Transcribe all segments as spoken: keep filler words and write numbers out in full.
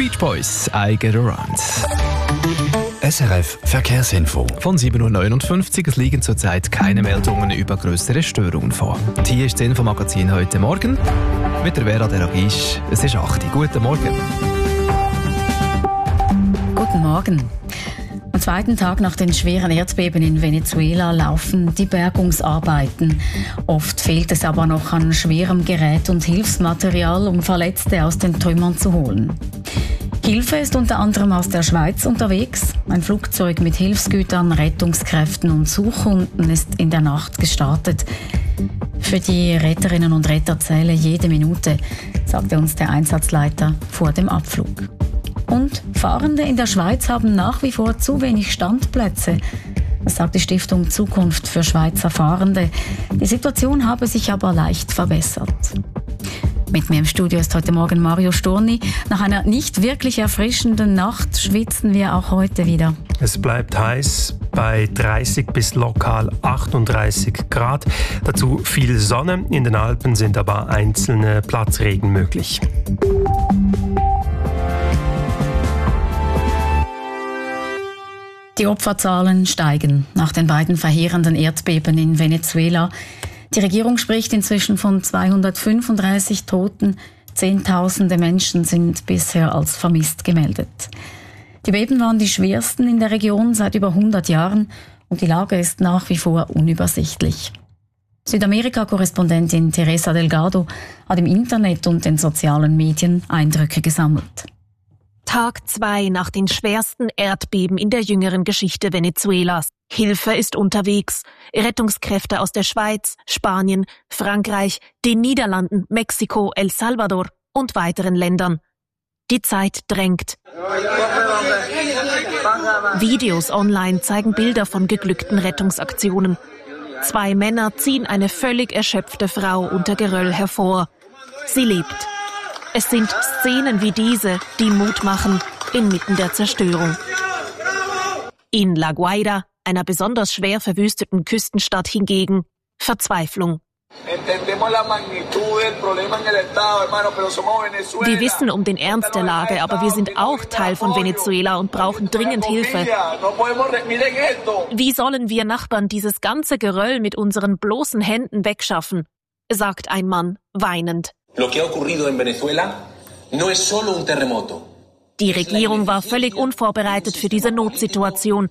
Beach Boys, I Get Around. S R F Verkehrsinfo. Von sieben Uhr neunundfünfzig, es liegen zurzeit keine Meldungen über grössere Störungen vor. Und hier ist das Infomagazin heute Morgen mit der Vera Deragisch. Es ist acht Uhr. Guten Morgen. Guten Morgen. Am zweiten Tag nach den schweren Erdbeben in Venezuela laufen die Bergungsarbeiten. Oft fehlt es aber noch an schwerem Gerät und Hilfsmaterial, um Verletzte aus den Trümmern zu holen. Hilfe ist unter anderem aus der Schweiz unterwegs. Ein Flugzeug mit Hilfsgütern, Rettungskräften und Suchhunden ist in der Nacht gestartet. Für die Retterinnen und Retter zähle jede Minute, sagte uns der Einsatzleiter vor dem Abflug. Und Fahrende in der Schweiz haben nach wie vor zu wenig Standplätze. Das sagt die Stiftung Zukunft für Schweizer Fahrende. Die Situation habe sich aber leicht verbessert. Mit mir im Studio ist heute Morgen Mario Storni. Nach einer nicht wirklich erfrischenden Nacht schwitzen wir auch heute wieder. Es bleibt heiß bei dreißig bis lokal achtunddreißig Grad. Dazu viel Sonne. In den Alpen sind aber einzelne Platzregen möglich. Die Opferzahlen steigen nach den beiden verheerenden Erdbeben in Venezuela. Die Regierung spricht inzwischen von zweihundertfünfunddreißig Toten. Zehntausende Menschen sind bisher als vermisst gemeldet. Die Beben waren die schwersten in der Region seit über hundert Jahren und die Lage ist nach wie vor unübersichtlich. Südamerika-Korrespondentin Teresa Delgado hat im Internet und den sozialen Medien Eindrücke gesammelt. Tag zwei nach den schwersten Erdbeben in der jüngeren Geschichte Venezuelas. Hilfe ist unterwegs. Rettungskräfte aus der Schweiz, Spanien, Frankreich, den Niederlanden, Mexiko, El Salvador und weiteren Ländern. Die Zeit drängt. Videos online zeigen Bilder von geglückten Rettungsaktionen. Zwei Männer ziehen eine völlig erschöpfte Frau unter Geröll hervor. Sie lebt. Es sind Szenen wie diese, die Mut machen, inmitten der Zerstörung. In La Guaira, einer besonders schwer verwüsteten Küstenstadt hingegen, Verzweiflung. Wir wissen um den Ernst der Lage, aber wir sind auch Teil von Venezuela und brauchen dringend Hilfe. Wie sollen wir Nachbarn dieses ganze Geröll mit unseren bloßen Händen wegschaffen? Sagt ein Mann, weinend. Die Regierung war völlig unvorbereitet für diese Notsituation,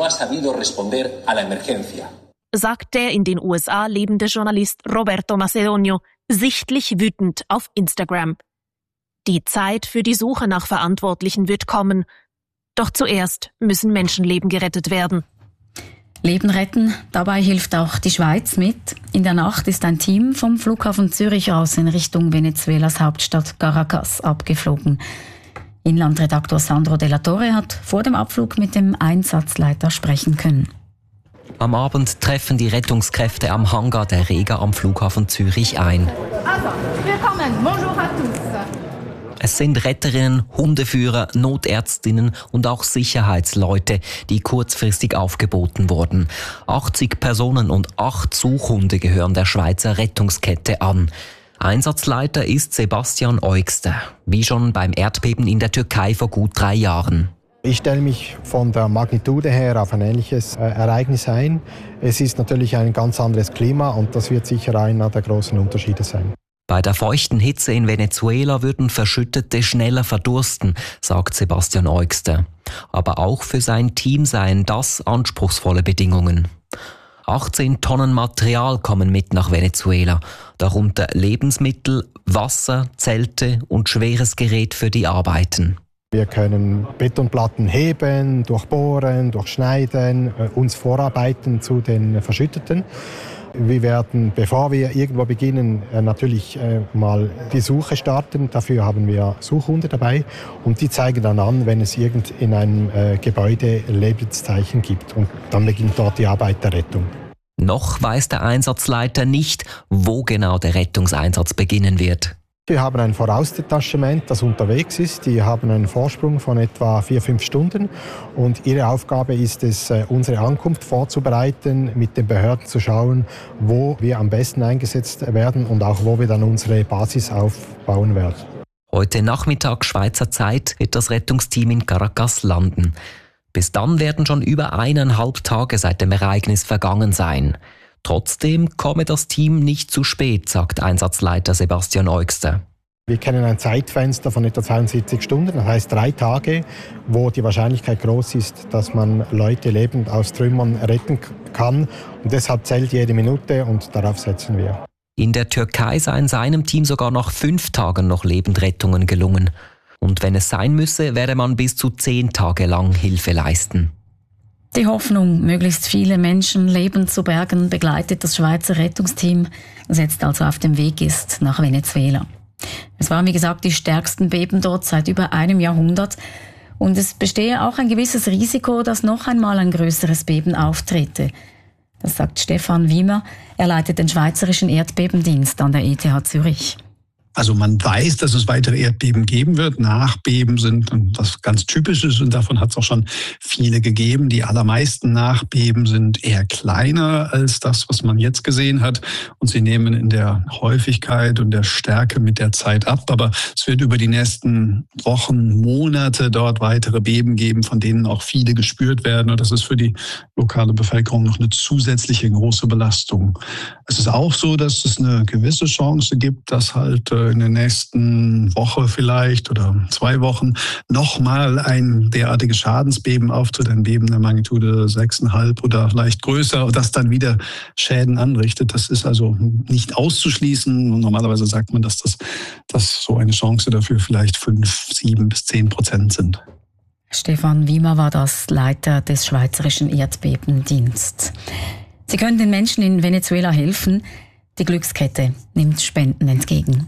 sagt der in den U S A lebende Journalist Roberto Macedonio, sichtlich wütend auf Instagram. Die Zeit für die Suche nach Verantwortlichen wird kommen. Doch zuerst müssen Menschenleben gerettet werden. Leben retten, dabei hilft auch die Schweiz mit. In der Nacht ist ein Team vom Flughafen Zürich aus in Richtung Venezuelas Hauptstadt Caracas abgeflogen. Inlandredaktor Sandro Della Torre hat vor dem Abflug mit dem Einsatzleiter sprechen können. Am Abend treffen die Rettungskräfte am Hangar der Rega am Flughafen Zürich ein. Also, willkommen, bonjour à tous. Es sind Retterinnen, Hundeführer, Notärztinnen und auch Sicherheitsleute, die kurzfristig aufgeboten wurden. achtzig Personen und acht Suchhunde gehören der Schweizer Rettungskette an. Einsatzleiter ist Sebastian Eugster, wie schon beim Erdbeben in der Türkei vor gut drei Jahren. Ich stelle mich von der Magnitude her auf ein ähnliches äh, Ereignis ein. Es ist natürlich ein ganz anderes Klima und das wird sicher einer der großen Unterschiede sein. Bei der feuchten Hitze in Venezuela würden Verschüttete schneller verdursten, sagt Sebastian Eugster. Aber auch für sein Team seien das anspruchsvolle Bedingungen. achtzehn Tonnen Material kommen mit nach Venezuela, darunter Lebensmittel, Wasser, Zelte und schweres Gerät für die Arbeiten. Wir können Betonplatten heben, durchbohren, durchschneiden, uns vorarbeiten zu den Verschütteten. Wir werden, bevor wir irgendwo beginnen, natürlich mal die Suche starten. Dafür haben wir Suchhunde dabei und die zeigen dann an, wenn es irgend in einem Gebäude Lebenszeichen gibt. Und dann beginnt dort die Arbeit der Rettung. Noch weiß der Einsatzleiter nicht, wo genau der Rettungseinsatz beginnen wird. Wir haben ein Vorausdetachement, das unterwegs ist. Die haben einen Vorsprung von etwa vier, fünf Stunden. Und ihre Aufgabe ist es, unsere Ankunft vorzubereiten, mit den Behörden zu schauen, wo wir am besten eingesetzt werden und auch wo wir dann unsere Basis aufbauen werden. Heute Nachmittag Schweizer Zeit wird das Rettungsteam in Caracas landen. Bis dann werden schon über eineinhalb Tage seit dem Ereignis vergangen sein. Trotzdem komme das Team nicht zu spät, sagt Einsatzleiter Sebastian Eugster. Wir kennen ein Zeitfenster von etwa zweiundsiebzig Stunden, das heißt drei Tage, wo die Wahrscheinlichkeit groß ist, dass man Leute lebend aus Trümmern retten kann. Und deshalb zählt jede Minute und darauf setzen wir. In der Türkei seien seinem Team sogar nach fünf Tagen noch Lebendrettungen gelungen. Und wenn es sein müsse, werde man bis zu zehn Tage lang Hilfe leisten. Die Hoffnung, möglichst viele Menschen lebend zu bergen, begleitet das Schweizer Rettungsteam, das jetzt also auf dem Weg ist nach Venezuela. Es waren, wie gesagt, die stärksten Beben dort seit über einem Jahrhundert. Und es bestehe auch ein gewisses Risiko, dass noch einmal ein größeres Beben auftrete. Das sagt Stefan Wiemer. Er leitet den Schweizerischen Erdbebendienst an der E T H Zürich. Also man weiß, dass es weitere Erdbeben geben wird. Nachbeben sind was ganz Typisches und davon hat es auch schon viele gegeben. Die allermeisten Nachbeben sind eher kleiner als das, was man jetzt gesehen hat. Und sie nehmen in der Häufigkeit und der Stärke mit der Zeit ab. Aber es wird über die nächsten Wochen, Monate dort weitere Beben geben, von denen auch viele gespürt werden. Und das ist für die lokale Bevölkerung noch eine zusätzliche große Belastung. Es ist auch so, dass es eine gewisse Chance gibt, dass halt in der nächsten Woche vielleicht oder zwei Wochen nochmal ein derartiges Schadensbeben auftritt, ein Beben der Magnitude sechs Komma fünf oder leicht größer und das dann wieder Schäden anrichtet. Das ist also nicht auszuschließen. Normalerweise sagt man, dass das dass so eine Chance dafür vielleicht fünf, sieben bis zehn Prozent sind. Stefan Wiemer war das, Leiter des Schweizerischen Erdbebendienstes. Sie können den Menschen in Venezuela helfen. Die Glückskette nimmt Spenden entgegen.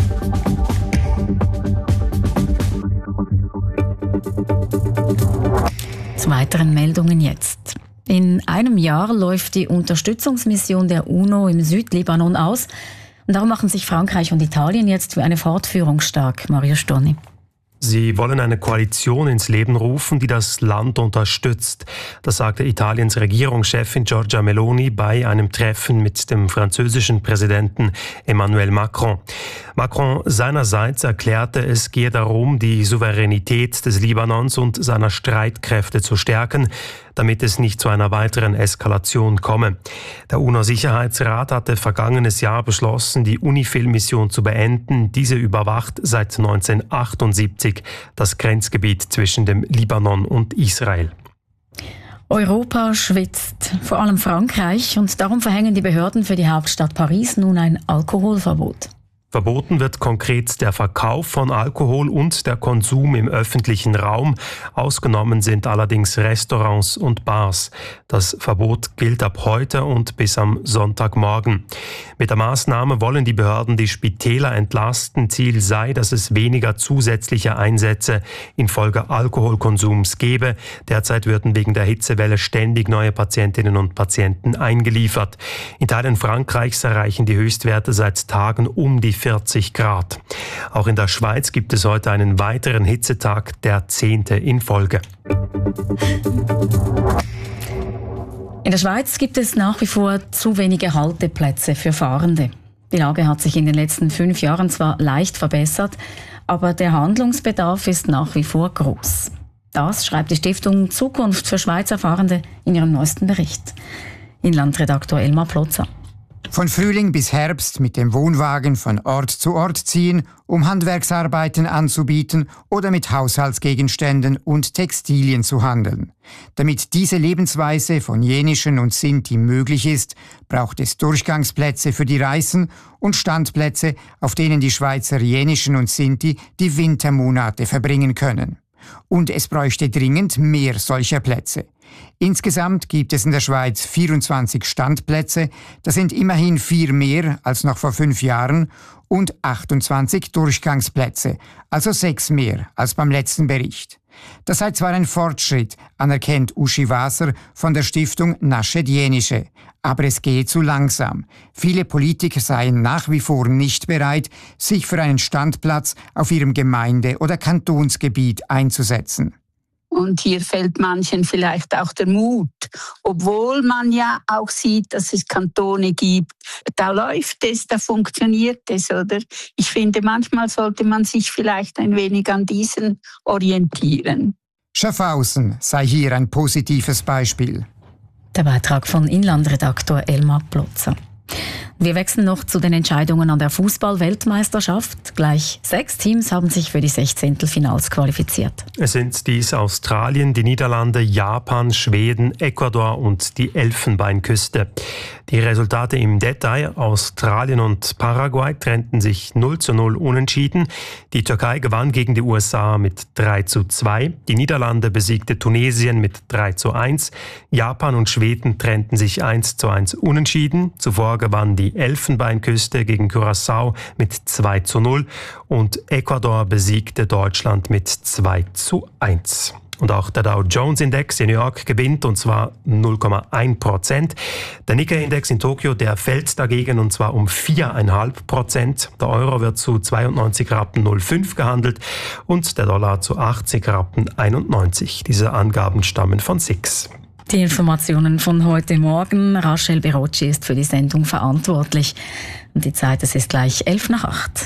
Zu weiteren Meldungen jetzt. In einem Jahr läuft die Unterstützungsmission der UNO im Südlibanon aus. Und darum machen sich Frankreich und Italien jetzt für eine Fortführung stark. Mario Storni. Sie wollen eine Koalition ins Leben rufen, die das Land unterstützt. Das sagte Italiens Regierungschefin Giorgia Meloni bei einem Treffen mit dem französischen Präsidenten Emmanuel Macron. Macron seinerseits erklärte, es gehe darum, die Souveränität des Libanons und seiner Streitkräfte zu stärken, damit es nicht zu einer weiteren Eskalation komme. Der UNO-Sicherheitsrat hatte vergangenes Jahr beschlossen, die UNIFIL-Mission zu beenden. Diese überwacht seit neunzehnhundertachtundsiebzig das Grenzgebiet zwischen dem Libanon und Israel. Europa schwitzt, vor allem Frankreich, und darum verhängen die Behörden für die Hauptstadt Paris nun ein Alkoholverbot. Verboten wird konkret der Verkauf von Alkohol und der Konsum im öffentlichen Raum. Ausgenommen sind allerdings Restaurants und Bars. Das Verbot gilt ab heute und bis am Sonntagmorgen. Mit der Maßnahme wollen die Behörden die Spitäler entlasten. Ziel sei, dass es weniger zusätzliche Einsätze infolge Alkoholkonsums gebe. Derzeit würden wegen der Hitzewelle ständig neue Patientinnen und Patienten eingeliefert. In Teilen Frankreichs erreichen die Höchstwerte seit Tagen um die vierzig Grad. Auch in der Schweiz gibt es heute einen weiteren Hitzetag, der zehnte in Folge. In der Schweiz gibt es nach wie vor zu wenige Halteplätze für Fahrende. Die Lage hat sich in den letzten fünf Jahren zwar leicht verbessert, aber der Handlungsbedarf ist nach wie vor groß. Das schreibt die Stiftung Zukunft für Schweizer Fahrende in ihrem neuesten Bericht. Inlandredaktor Elmar Plotzer. Von Frühling bis Herbst mit dem Wohnwagen von Ort zu Ort ziehen, um Handwerksarbeiten anzubieten oder mit Haushaltsgegenständen und Textilien zu handeln. Damit diese Lebensweise von Jenischen und Sinti möglich ist, braucht es Durchgangsplätze für die Reisen und Standplätze, auf denen die Schweizer Jenischen und Sinti die Wintermonate verbringen können. Und es bräuchte dringend mehr solcher Plätze. Insgesamt gibt es in der Schweiz vierundzwanzig Standplätze, das sind immerhin vier mehr als noch vor fünf Jahren, und achtundzwanzig Durchgangsplätze, also sechs mehr als beim letzten Bericht. Das sei zwar ein Fortschritt, anerkennt Uschi Waser von der Stiftung Naschet Jenische, aber es gehe zu langsam. Viele Politiker seien nach wie vor nicht bereit, sich für einen Standplatz auf ihrem Gemeinde- oder Kantonsgebiet einzusetzen. Und hier fehlt manchen vielleicht auch der Mut, obwohl man ja auch sieht, dass es Kantone gibt. Da läuft es, da funktioniert es, oder? Ich finde, manchmal sollte man sich vielleicht ein wenig an diesen orientieren. Schaffhausen sei hier ein positives Beispiel. Der Beitrag von Inlandredaktor Elmar Plotzer. Wir wechseln noch zu den Entscheidungen an der Fußball-Weltmeisterschaft. Gleich sechs Teams haben sich für die Sechzehntelfinals qualifiziert. Es sind dies Australien, die Niederlande, Japan, Schweden, Ecuador und die Elfenbeinküste. Die Resultate im Detail: Australien und Paraguay trennten sich null zu null unentschieden. Die Türkei gewann gegen die U S A mit drei zu zwei. Die Niederlande besiegte Tunesien mit drei zu eins. Japan und Schweden trennten sich eins zu eins unentschieden. Zuvor gewann die Elfenbeinküste gegen Curaçao mit zwei zu null und Ecuador besiegte Deutschland mit zwei zu eins. Und auch der Dow Jones Index in New York gewinnt, und zwar null Komma eins Prozent. Der Nikkei-Index in Tokio, der fällt dagegen, und zwar um vier Komma fünf Prozent. Der Euro wird zu zweiundneunzig Rappen null fünf gehandelt und der Dollar zu achtzig Rappen einundneunzig. Diese Angaben stammen von S I X. Die Informationen von heute Morgen. Rachel Berocci ist für die Sendung verantwortlich. Und die Zeit, es ist gleich elf nach acht.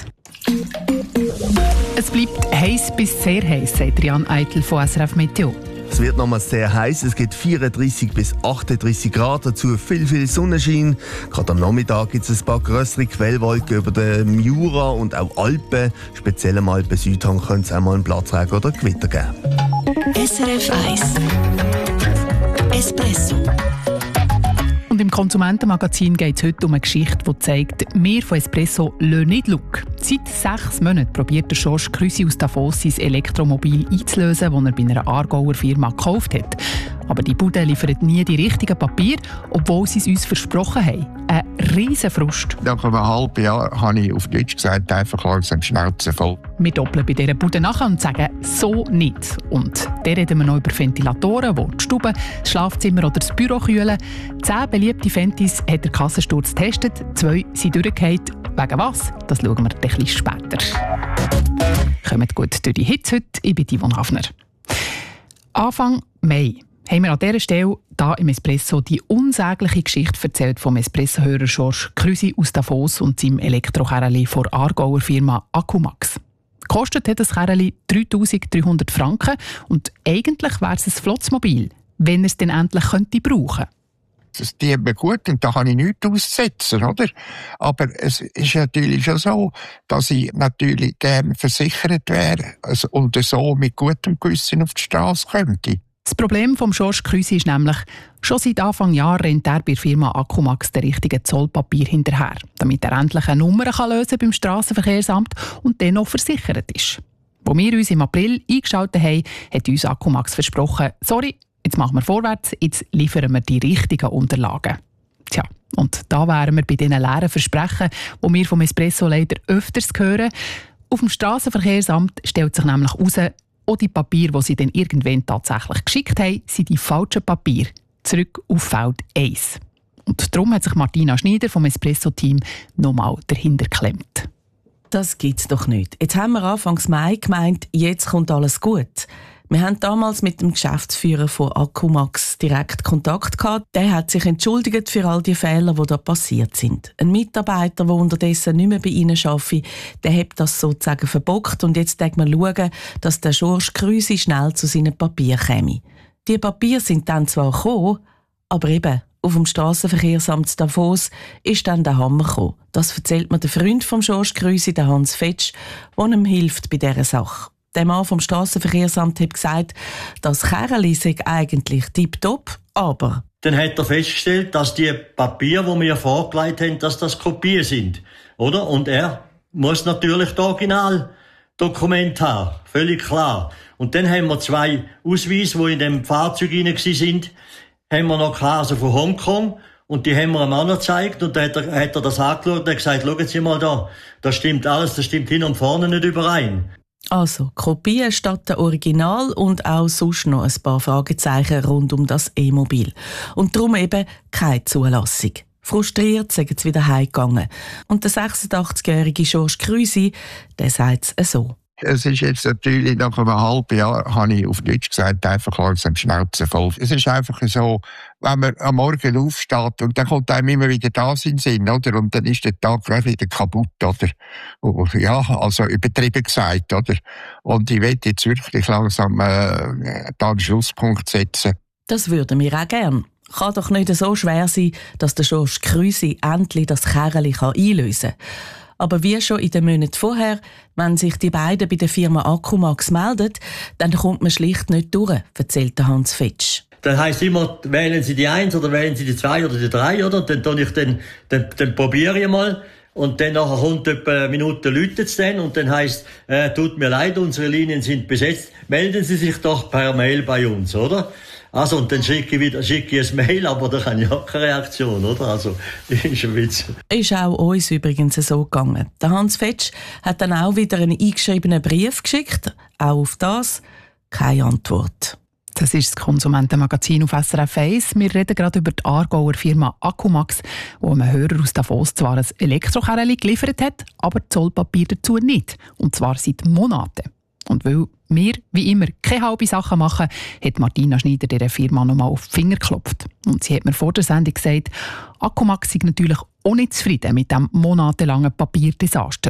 Es bleibt heiß bis sehr heiß, sagt Jan Eitel von S R F Meteo. Es wird nochmal sehr heiß. Es gibt vierunddreissig bis achtunddreissig Grad, dazu viel, viel Sonnenschein. Gerade am Nachmittag gibt es ein paar grössere Quellwolken über den Jura und auch Alpen. Speziell am Alpen Südhang könnte es auch mal einen Platzregen oder Gewitter geben. S R F eins Espresso. Und im Konsumentenmagazin geht es heute um eine Geschichte, die zeigt, wir von Espresso lassen nicht Look. Seit sechs Monaten probiert der Georges Krüsi aus Davos sein Elektromobil einzulösen, das er bei einer Aargauer Firma gekauft hat. Aber die Bude liefert nie die richtigen Papiere, obwohl sie es uns versprochen haben. Ein riesen Frust. Nach einem halben Jahr habe ich auf Deutsch gesagt, einfach langsam Schnauze voll. Wir doppeln bei dieser Bude nachher und sagen «so nicht». Und dann reden wir noch über Ventilatoren, die die Stube, das Schlafzimmer oder das Büro kühlen. Zehn beliebte Ventis hat der Kassensturz getestet, zwei sind durchgefallen. Wegen was? Das schauen wir ein bisschen später. Kommt gut durch die Hitze heute. Ich bin Yvonne Hafner. Anfang Mai haben wir an dieser Stelle hier im Espresso die unsägliche Geschichte erzählt vom Espresso-Hörer Georges Krüsi aus Davos und seinem Elektrokerli von der Aargauer Firma Accumax. Kostet hat das Kerli dreitausenddreihundert Franken und eigentlich wäre es ein Flotzmobil, wenn er es dann endlich könnte brauchen. Das tut mir gut und da kann ich nichts aussetzen, oder? Aber es ist natürlich schon so, dass ich natürlich gerne versichert wäre und so mit gutem Gewissen auf die Straße könnte. Das Problem vom Georges Krüsi ist nämlich, schon seit Anfang Jahr rennt er bei der Firma Accumax den richtigen Zollpapier hinterher, damit er endlich eine Nummer kann lösen beim Strassenverkehrsamt und dann noch versichert ist. Als wir uns im April eingeschaltet haben, hat uns Accumax versprochen, sorry, jetzt machen wir vorwärts, jetzt liefern wir die richtigen Unterlagen. Tja, und da wären wir bei diesen leeren Versprechen, die wir vom Espresso leider öfters hören. Auf dem Strassenverkehrsamt stellt sich nämlich heraus, auch die Papiere, die sie dann irgendwann tatsächlich geschickt haben, sind die falschen Papiere. Zurück auf Feld eins. Und darum hat sich Martina Schneider vom Espresso-Team nochmal dahinter geklemmt. Das gibt's doch nicht. Jetzt haben wir Anfang Mai gemeint, jetzt kommt alles gut. Wir haben damals mit dem Geschäftsführer von Accumax direkt Kontakt gehabt. Der hat sich entschuldigt für all die Fehler, die da passiert sind. Ein Mitarbeiter, der unterdessen nicht mehr bei ihnen arbeitet, der hat das sozusagen verbockt und jetzt denkt man schauen, dass der Georges Krüsi schnell zu seinen Papieren käme. Die Papiere sind dann zwar gekommen, aber eben auf dem Strassenverkehrsamt Davos ist dann der Hammer gekommen. Das erzählt mir der Freund von Georges Krüsi, der Hans Fetsch, der ihm hilft bei dieser Sache. Der Mann vom Strassenverkehrsamt hat gesagt, das Kerli sei eigentlich tipptopp, aber... Dann hat er festgestellt, dass die Papiere, die wir vorgelegt haben, dass das Kopien sind. Oder? Und er muss natürlich das Originaldokument haben. Völlig klar. Und dann haben wir zwei Ausweise, die in dem Fahrzeug rein waren, haben wir noch gehabt, also von Hongkong. Und die haben wir einem Mann gezeigt und dann hat er, hat er das angeschaut und hat gesagt, schauen Sie mal da, das stimmt alles, das stimmt hin und vorne nicht überein. Also, Kopien statt der Original und auch sonst noch ein paar Fragezeichen rund um das E-Mobil. Und darum eben keine Zulassung. Frustriert sind sie wieder heimgegangen. Und der sechsundachtzigjährige Georges Krüsi, der sagt es so. Es ist jetzt natürlich nach einem halben Jahr, habe ich auf Deutsch gesagt, einfach langsam Schnauze voll. Es ist einfach so, wenn man am Morgen aufsteht und dann kommt einem immer wieder das in den Sinn, oder? Und dann ist der Tag gleich wieder kaputt, oder? Ja, also übertrieben gesagt, oder? Und ich will jetzt wirklich langsam äh, da einen Schlusspunkt setzen. Das würden wir auch gern. Kann doch nicht so schwer sein, dass der Georges Krüsi endlich das Kerli einlösen kann. Aber wie schon in den Monaten vorher, wenn sich die beiden bei der Firma Accumax melden, dann kommt man schlicht nicht durch, erzählt Hans Fetsch. Dann heisst immer, wählen Sie die eins oder wählen Sie die zwei oder die drei, oder? Dann, dann, ich dann, dann, dann probiere ich mal. Und dann nachher kommt etwa eine Minute, läutet es dann und dann heisst, äh, tut mir leid, unsere Linien sind besetzt. Melden Sie sich doch per Mail bei uns, oder? Also, und dann schicke ich wieder, schicke ich ein Mail, aber da habe ich auch keine Reaktion, oder? Also, das ist ein Witz. Ist auch uns übrigens so gegangen. Der Hans Fetsch hat dann auch wieder einen eingeschriebenen Brief geschickt. Auch auf das keine Antwort. Das ist das Konsumentenmagazin auf S R F eins. Wir reden gerade über die Aargauer Firma Accumax, wo einem Hörer aus Davos zwar ein Elektrokerli geliefert hat, aber Zollpapier dazu nicht. Und zwar seit Monaten. Und weil wir, wie immer, keine halbe Sachen machen, hat Martina Schneider dieser Firma nochmal auf die Finger geklopft. Und sie hat mir vor der Sendung gesagt, Accumax sei natürlich auch nicht zufrieden mit diesem monatelangen Papierdesaster.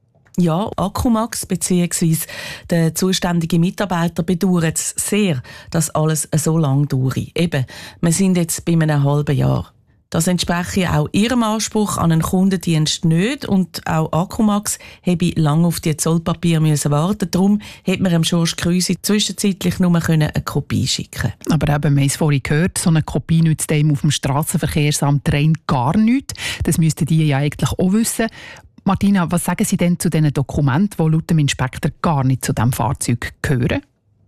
Ja, Accumax bzw. der zuständige Mitarbeiter bedauert es sehr, dass alles so lange dauert. Eben, wir sind jetzt bei einem halben Jahr. Das entspreche auch ihrem Anspruch an einen Kundendienst nicht und auch Accumax habe lange auf die Zollpapier müssen warten. Darum hätte man dem Georges Krüsi zwischenzeitlich nur eine Kopie schicken können. Aber eben, wir haben es vorhin gehört, so eine Kopie nützt einem auf dem Strassenverkehrsamt rein gar nichts. Das müssten die ja eigentlich auch wissen. Martina, was sagen Sie denn zu diesen Dokumenten, die laut dem Inspektor gar nicht zu diesem Fahrzeug gehören?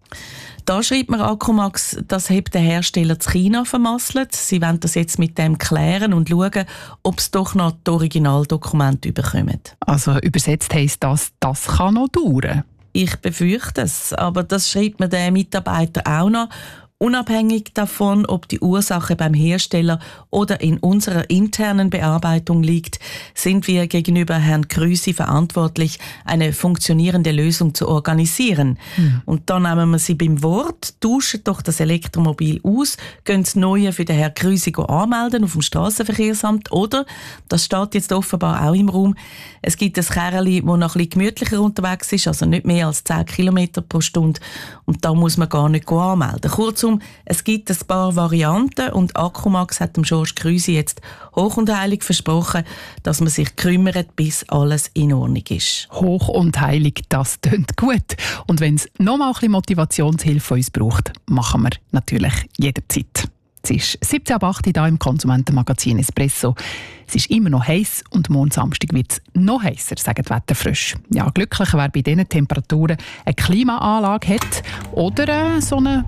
Da schreibt man Accumax, das hat der Hersteller zu China vermasselt. Sie wollen das jetzt mit dem klären und schauen, ob es doch noch die Originaldokumente bekommen. Also übersetzt heisst das, das kann noch dauern? Ich befürchte es, aber das schreibt mir der Mitarbeiter auch noch. Unabhängig davon, ob die Ursache beim Hersteller oder in unserer internen Bearbeitung liegt, sind wir gegenüber Herrn Krüsi verantwortlich, eine funktionierende Lösung zu organisieren. Mhm. Und dann nehmen wir sie beim Wort, tauschen doch das Elektromobil aus, gehen das Neue für den Herrn Krüsi anmelden auf dem Strassenverkehrsamt oder, das steht jetzt offenbar auch im Raum, es gibt ein Kerli, das noch ein bisschen gemütlicher unterwegs ist, also nicht mehr als zehn Kilometer pro Stunde und da muss man gar nicht anmelden. Kurzum, es gibt ein paar Varianten und Accumax hat dem Georges Krüsi jetzt hoch und heilig versprochen, dass man sich kümmert, bis alles in Ordnung ist. Hoch und heilig, das klingt gut. Und wenn es noch mal ein bisschen Motivationshilfe von uns braucht, machen wir natürlich jederzeit. Es ist siebzehn Uhr acht hier im Konsumentenmagazin Espresso. Es ist immer noch heiß und morgen Samstag wird es noch heißer, sagen die Wetterfrösche. Ja, glücklich, wer bei diesen Temperaturen eine Klimaanlage hat oder äh, so einen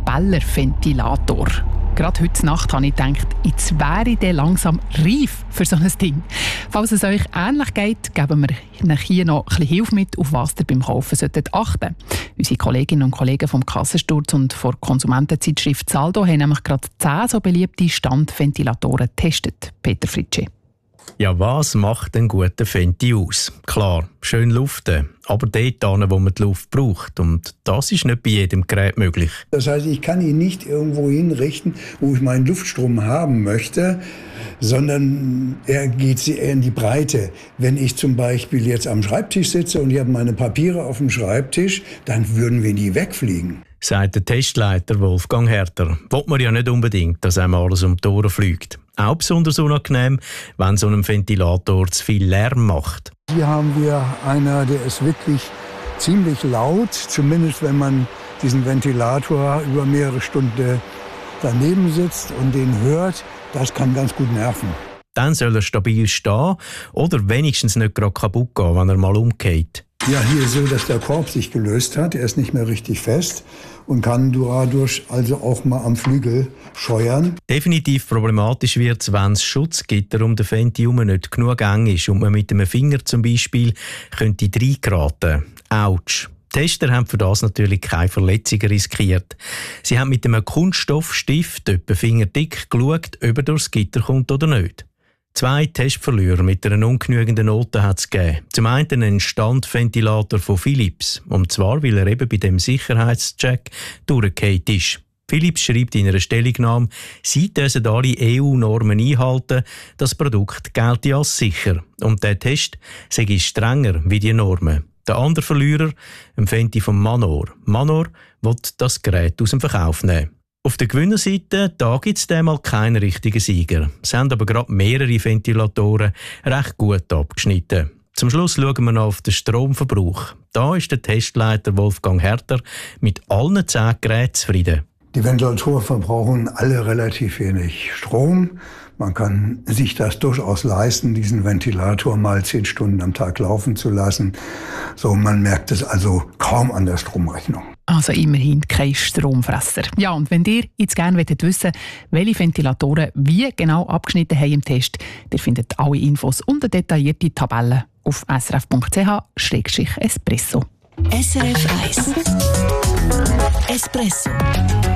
Propellerventilator. Gerade heute Nacht habe ich gedacht, jetzt wäre ich langsam reif für so ein Ding. Falls es euch ähnlich geht, geben wir euch hier noch ein bisschen Hilfe mit, auf was ihr beim Kaufen solltet achten. Unsere Kolleginnen und Kollegen vom Kassensturz und von der Konsumentenzeitschrift Saldo haben nämlich gerade zehn so beliebte Standventilatoren getestet. Peter Fritschi. Ja, was macht einen guten Fenti aus? Klar, schön luften, aber dort, wo man die Luft braucht. Und das ist nicht bei jedem Gerät möglich. Das heißt, ich kann ihn nicht irgendwo hinrichten, wo ich meinen Luftstrom haben möchte, sondern er geht eher in die Breite. Wenn ich zum Beispiel jetzt am Schreibtisch sitze und ich habe meine Papiere auf dem Schreibtisch, dann würden wir nie wegfliegen. Sagt der Testleiter Wolfgang Herter. Will man ja nicht unbedingt, dass einem alles um die Ohren fliegt. Auch besonders unangenehm, wenn so ein Ventilator zu viel Lärm macht. Hier haben wir einer, der ist wirklich ziemlich laut, zumindest wenn man diesen Ventilator über mehrere Stunden daneben sitzt und den hört. Das kann ganz gut nerven. Dann soll er stabil stehen oder wenigstens nicht gerade kaputt gehen, wenn er mal umgeht. Ja, hier ist so, dass der Korb sich gelöst hat. Er ist nicht mehr richtig fest und kann dadurch also auch mal am Flügel scheuern. Definitiv problematisch wird es, wenn das Schutzgitter um den Fenti herum nicht genug eng ist und man mit einem Finger zum Beispiel könnte reingeraten. Autsch. Die Tester haben für das natürlich keine Verletzungen riskiert. Sie haben mit einem Kunststoffstift etwa fingerdick geschaut, ob er durchs Gitter kommt oder nicht. Zwei Testverlierer mit einer ungenügenden Note hat es gegeben. Zum einen ein Standventilator von Philips. Und zwar, weil er eben bei dem Sicherheitscheck durchgefallen ist. Philips schreibt in einer Stellungnahme, sie müssen alle E U-Normen einhalten, das Produkt gelte als sicher. Und der Test sei strenger wie die Normen. Der andere Verlierer, ein Fenti von Manor. Manor will das Gerät aus dem Verkauf nehmen. Auf der Gewinnerseite, da gibt es diesmal keinen richtigen Sieger. Es haben aber gerade mehrere Ventilatoren recht gut abgeschnitten. Zum Schluss schauen wir noch auf den Stromverbrauch. Da ist der Testleiter Wolfgang Herter mit allen zehn Geräten zufrieden. Die Ventilatoren verbrauchen alle relativ wenig Strom. Man kann sich das durchaus leisten, diesen Ventilator mal zehn Stunden am Tag laufen zu lassen. So, man merkt es also kaum an der Stromrechnung. Also immerhin kein Stromfresser. Ja, und wenn ihr jetzt gerne wissen wollt, welche Ventilatoren wie genau abgeschnitten haben im Test, ihr findet alle Infos und eine detaillierte Tabelle auf s r f punkt c h slash espresso. S R F eins Espresso.